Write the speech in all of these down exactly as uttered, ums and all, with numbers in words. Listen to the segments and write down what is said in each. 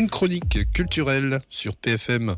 une chronique culturelle sur P F M.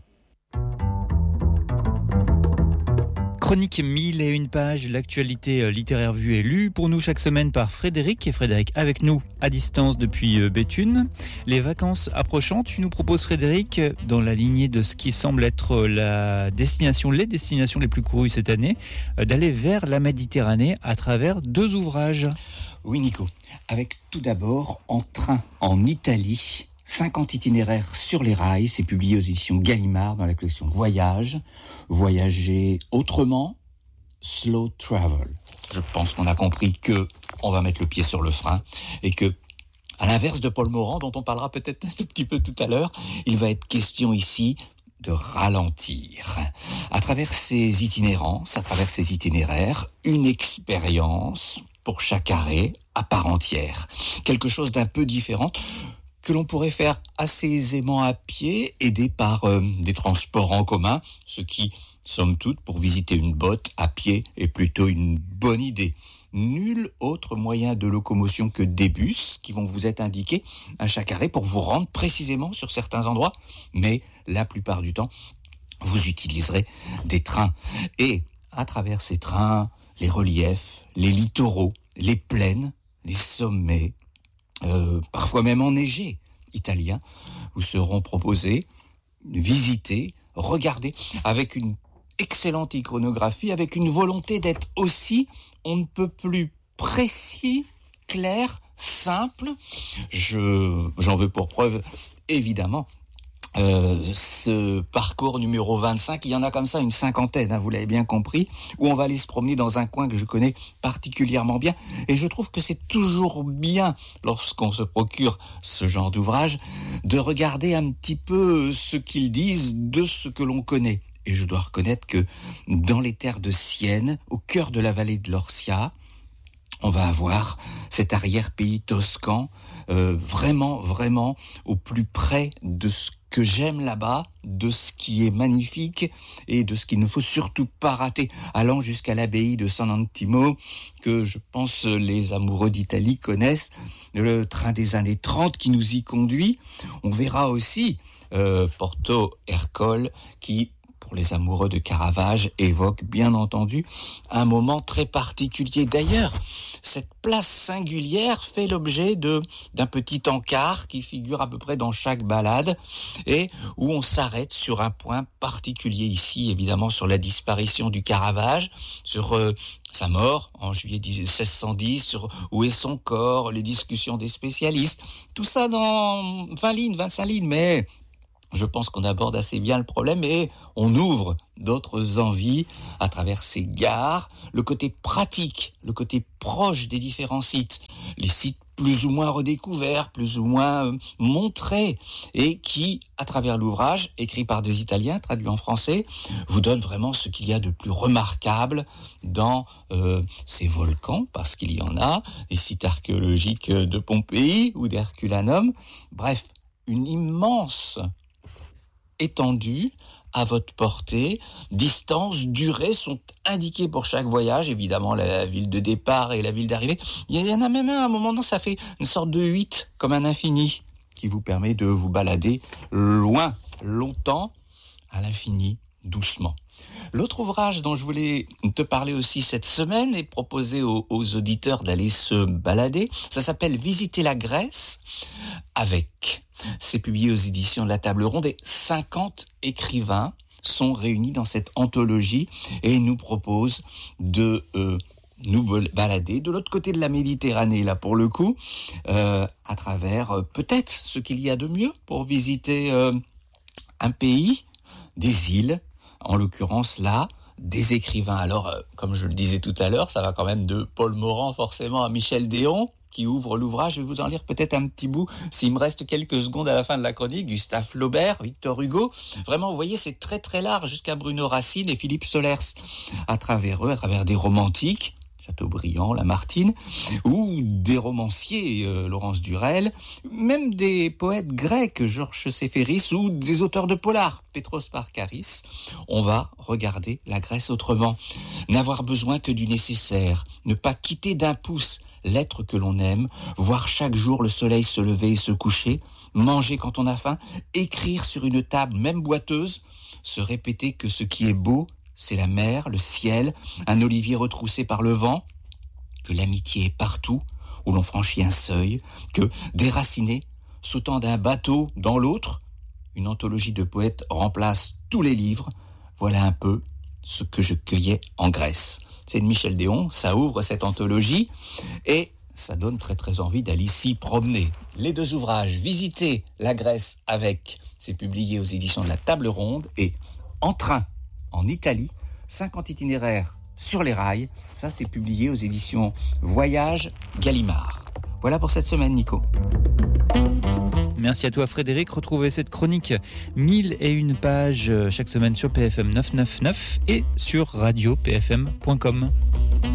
Chronique mille et une pages, l'actualité littéraire vue et lue pour nous chaque semaine par Frédéric. Et Frédéric avec nous à distance depuis Béthune. Les vacances approchant, tu nous proposes Frédéric, dans la lignée de ce qui semble être la destination, les destinations les plus courues cette année, d'aller vers la Méditerranée à travers deux ouvrages. Oui Nico, avec tout d'abord En train en Italie, cinquante itinéraires sur les rails, c'est publié aux éditions Gallimard dans la collection Voyage. Voyager autrement, slow travel. Je pense qu'on a compris que on va mettre le pied sur le frein et que, à l'inverse de Paul Morand, dont on parlera peut-être un tout petit peu tout à l'heure, il va être question ici de ralentir. À travers ces itinérances, à travers ces itinéraires, une expérience pour chaque arrêt à part entière. Quelque chose d'un peu différent que l'on pourrait faire assez aisément à pied, aidé par euh, des transports en commun, ce qui, somme toute, pour visiter une botte à pied est plutôt une bonne idée. Nul autre moyen de locomotion que des bus qui vont vous être indiqués à chaque arrêt pour vous rendre précisément sur certains endroits, mais la plupart du temps, vous utiliserez des trains. Et à travers ces trains, les reliefs, les littoraux, les plaines, les sommets, Euh, parfois même enneigés, italiens, vous seront proposés, visités, regardés, avec une excellente iconographie, avec une volonté d'être aussi, on ne peut plus précis, clair, simple. Je, j'en veux pour preuve, évidemment, Euh, ce parcours numéro vingt-cinq, il y en a comme ça une cinquantaine, hein, vous l'avez bien compris, où on va aller se promener dans un coin que je connais particulièrement bien, et je trouve que c'est toujours bien, lorsqu'on se procure ce genre d'ouvrage, de regarder un petit peu ce qu'ils disent de ce que l'on connaît. Et je dois reconnaître que dans les terres de Sienne, au cœur de la vallée de l'Orsia, on va avoir cet arrière-pays toscan, euh, vraiment, vraiment au plus près de ce que j'aime là-bas, de ce qui est magnifique et de ce qu'il ne faut surtout pas rater, allant jusqu'à l'abbaye de San Antimo, que je pense les amoureux d'Italie connaissent, le train des années trente qui nous y conduit. On verra aussi euh, Porto Ercole qui, pour les amoureux de Caravage, évoque bien entendu un moment très particulier. D'ailleurs, cette place singulière fait l'objet de, d'un petit encart qui figure à peu près dans chaque balade et où on s'arrête sur un point particulier ici, évidemment sur la disparition du Caravage, sur euh, sa mort en juillet seize cent dix, sur où est son corps, les discussions des spécialistes, tout ça dans vingt lignes, vingt-cinq lignes, mais je pense qu'on aborde assez bien le problème et on ouvre d'autres envies à travers ces gares, le côté pratique, le côté proche des différents sites, les sites plus ou moins redécouverts, plus ou moins euh, montrés, et qui, à travers l'ouvrage, écrit par des Italiens, traduit en français, vous donne vraiment ce qu'il y a de plus remarquable dans euh, ces volcans, parce qu'il y en a, les sites archéologiques de Pompéi ou d'Herculanum, bref, une immense étendue à votre portée, distance, durée sont indiquées pour chaque voyage, évidemment la ville de départ et la ville d'arrivée. Il y en a même un, à un moment donné, ça fait une sorte de huit, comme un infini, qui vous permet de vous balader loin, longtemps, à l'infini, doucement. L'autre ouvrage dont je voulais te parler aussi cette semaine et proposer aux, aux auditeurs d'aller se balader, ça s'appelle Visiter la Grèce avec. C'est publié aux éditions de la Table Ronde et cinquante écrivains sont réunis dans cette anthologie et nous proposent de euh, nous balader de l'autre côté de la Méditerranée, là pour le coup, euh, à travers euh, peut-être ce qu'il y a de mieux pour visiter euh, un pays, des îles, en l'occurrence là, des écrivains. Alors, euh, comme je le disais tout à l'heure, ça va quand même de Paul Morand forcément à Michel Déon, qui ouvre l'ouvrage. Je vais vous en lire peut-être un petit bout, s'il me reste quelques secondes à la fin de la chronique. Gustave Flaubert, Victor Hugo. Vraiment, vous voyez, c'est très très large jusqu'à Bruno Racine et Philippe Solers. À travers eux, à travers des romantiques, Chateaubriand, Lamartine, ou des romanciers, euh, Laurence Durel, même des poètes grecs, Georges Séphéris, ou des auteurs de polar, Petros Parkaris. On va regarder la Grèce autrement. N'avoir besoin que du nécessaire, ne pas quitter d'un pouce l'être que l'on aime, voir chaque jour le soleil se lever et se coucher, manger quand on a faim, écrire sur une table, même boiteuse, se répéter que ce qui est beau, c'est la mer, le ciel, un olivier retroussé par le vent, que l'amitié est partout où l'on franchit un seuil, que déraciné, sautant d'un bateau dans l'autre, une anthologie de poètes remplace tous les livres. Voilà un peu ce que je cueillais en Grèce. C'est de Michel Déon, ça ouvre cette anthologie et ça donne très très envie d'aller s'y promener. Les deux ouvrages, Visiter la Grèce avec, c'est publié aux éditions de la Table Ronde, et En train en Italie, cinquante itinéraires sur les rails, ça c'est publié aux éditions Voyage Gallimard. Voilà pour cette semaine, Nico. Merci à toi Frédéric. Retrouvez cette chronique mille et une pages chaque semaine sur P F M neuf cent quatre-vingt-neuf et sur radio p f m point com.